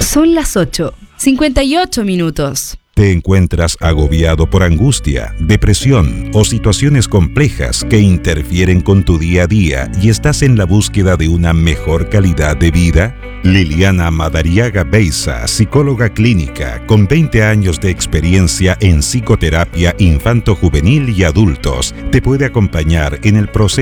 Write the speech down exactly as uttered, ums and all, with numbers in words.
Son las ocho, cincuenta y ocho minutos. ¿Te encuentras agobiado por angustia, depresión o situaciones complejas que interfieren con tu día a día y estás en la búsqueda de una mejor calidad de vida? Liliana Madariaga Beiza, psicóloga clínica con veinte años de experiencia en psicoterapia infanto-juvenil y adultos, te puede acompañar en el proceso